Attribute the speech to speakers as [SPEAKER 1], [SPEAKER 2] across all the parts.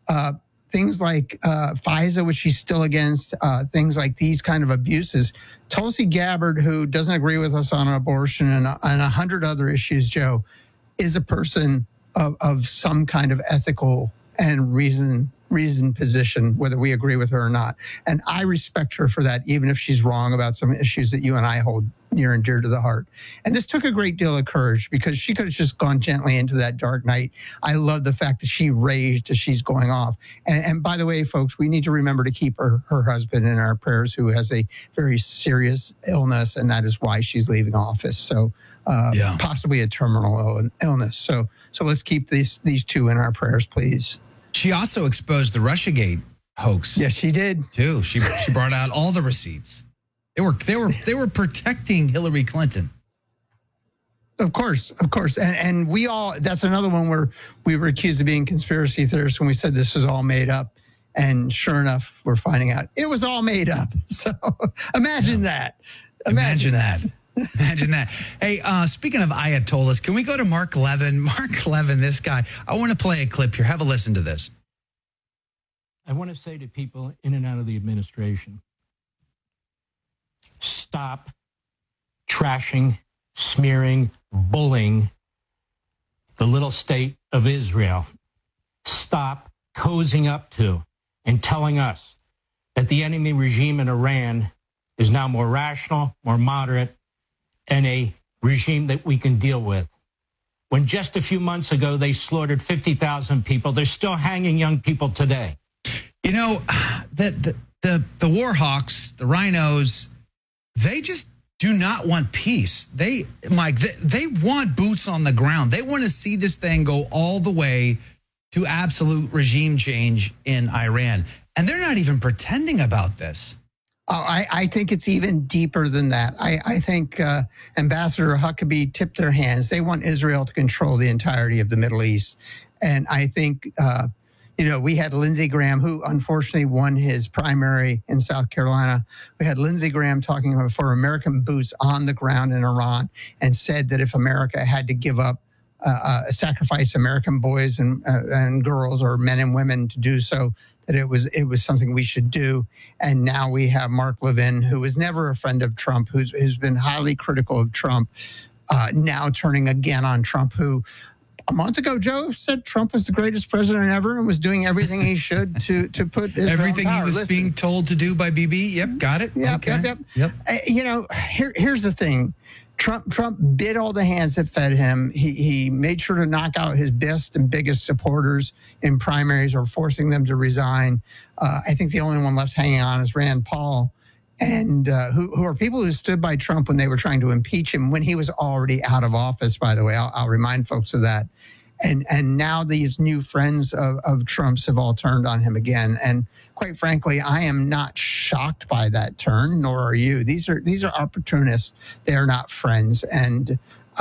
[SPEAKER 1] uh, things like FISA, which she's still against, things like these kind of abuses. Tulsi Gabbard, who doesn't agree with us on abortion and 100 other issues, Joe, is a person of some kind of ethical and reasoned position, whether we agree with her or not. And I respect her for that, even if she's wrong about some issues that you and I hold near and dear to the heart. And this took a great deal of courage, because she could have just gone gently into that dark night. I love the fact that she raged as she's going off. And by the way, folks, we need to remember to keep her husband in our prayers, who has a very serious illness, and that is why she's leaving office. So possibly a terminal illness. So let's keep these two in our prayers, please.
[SPEAKER 2] She also exposed the Russiagate hoax.
[SPEAKER 1] Yes, she did
[SPEAKER 2] too. She brought out all the receipts. They were protecting Hillary Clinton.
[SPEAKER 1] Of course. And we all, that's another one where we were accused of being conspiracy theorists when we said this was all made up. And sure enough, we're finding out it was all made up. So imagine that.
[SPEAKER 2] Imagine that. Hey, speaking of Ayatollahs, can we go to Mark Levin? Mark Levin, this guy. I want to play a clip here. Have a listen to this.
[SPEAKER 3] I want to say to people in and out of the administration, stop trashing, smearing, bullying the little state of Israel. Stop cozying up to and telling us that the enemy regime in Iran is now more rational, more moderate, and a regime that we can deal with. When just a few months ago they slaughtered 50,000 people, they're still hanging young people today.
[SPEAKER 2] You know, the war hawks, the rhinos, they just do not want peace. Mike, they want boots on the ground. They want to see this thing go all the way to absolute regime change in Iran. And they're not even pretending about this.
[SPEAKER 1] Oh, I think it's even deeper than that. I think Ambassador Huckabee tipped their hands. They want Israel to control the entirety of the Middle East. And I think, we had Lindsey Graham, who unfortunately won his primary in South Carolina. We had Lindsey Graham talking about for American boots on the ground in Iran, and said that if America had to give up, sacrifice American boys and girls, or men and women to do so, that it was something we should do. And now we have Mark Levin, who was never a friend of Trump, who's been highly critical of Trump, now turning again on Trump, who a month ago, Joe, said Trump was the greatest president ever and was doing everything he should to put Israel
[SPEAKER 2] everything
[SPEAKER 1] in power.
[SPEAKER 2] He was being told to do by Bibi. Yep, got it.
[SPEAKER 1] Yep. Here's the thing. Trump bit all the hands that fed him. He made sure to knock out his best and biggest supporters in primaries, or forcing them to resign. I think the only one left hanging on is Rand Paul, and who are people who stood by Trump when they were trying to impeach him when he was already out of office, by the way. I'll remind folks of that. And now these new friends of Trump's have all turned on him again. And quite frankly, I am not shocked by that turn, nor are you. These are opportunists. They are not friends. And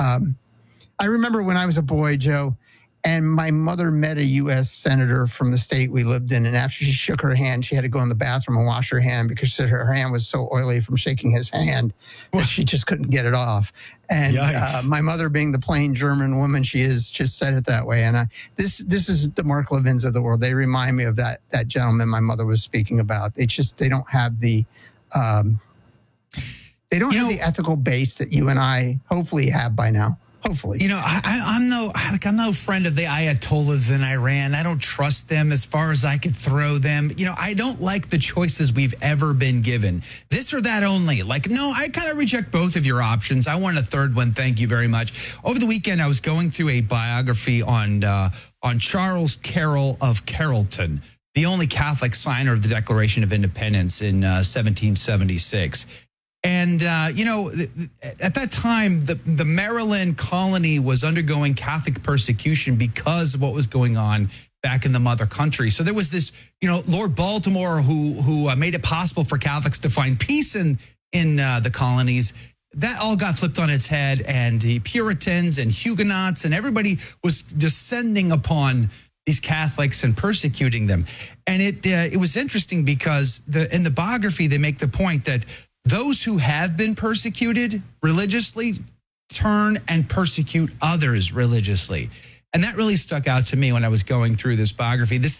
[SPEAKER 1] I remember when I was a boy, Joe, and my mother met a U.S. senator from the state we lived in. And after she shook her hand, she had to go in the bathroom and wash her hand, because her hand was so oily from shaking his hand that she just couldn't get it off. And my mother, being the plain German woman she is, just said it that way. And this is the Mark Levins of the world. They remind me of that gentleman my mother was speaking about. They don't have the the ethical base that you and I hopefully have by now. Hopefully.
[SPEAKER 2] I'm no friend of the Ayatollahs in Iran. I don't trust them as far as I could throw them. I don't like the choices we've ever been given. This or that only. No, I kind of reject both of your options. I want a third one. Thank you very much. Over the weekend, I was going through a biography on Charles Carroll of Carrollton, the only Catholic signer of the Declaration of Independence in 1776. And, at that time, the Maryland colony was undergoing Catholic persecution because of what was going on back in the mother country. So there was this, Lord Baltimore who made it possible for Catholics to find peace in the colonies. That all got flipped on its head, and the Puritans and Huguenots and everybody was descending upon these Catholics and persecuting them. And it was interesting because in the biography, they make the point that those who have been persecuted religiously turn and persecute others religiously. And that really stuck out to me when I was going through this biography. This